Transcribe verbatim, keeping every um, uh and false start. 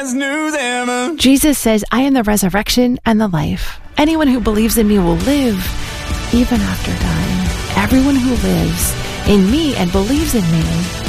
best news ever. Jesus says, I am the resurrection and the life. Anyone who believes in me will live even after dying. Everyone who lives in me and believes in me